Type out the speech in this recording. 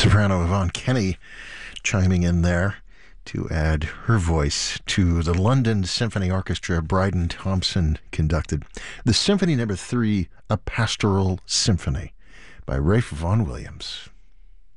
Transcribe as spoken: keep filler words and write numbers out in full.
Soprano Yvonne Kenny chiming in there to add her voice to the London Symphony Orchestra Bryden Thompson conducted the Symphony Number Three, A Pastoral Symphony by Ralph Vaughan Williams.